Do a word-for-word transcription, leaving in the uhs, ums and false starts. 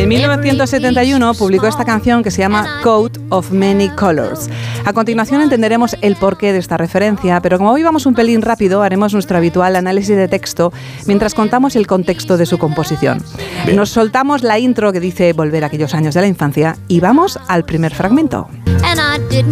En mil novecientos setenta y uno publicó esta canción que se llama Coat of Many Colors. A continuación entenderemos el porqué de esta referencia, pero como hoy vamos un pelín rápido, haremos nuestro habitual análisis de texto mientras contamos el contexto de su composición. Bien. Nos soltamos la intro que dice volver a aquellos años de la infancia y vamos al primer fragmento. And I didn't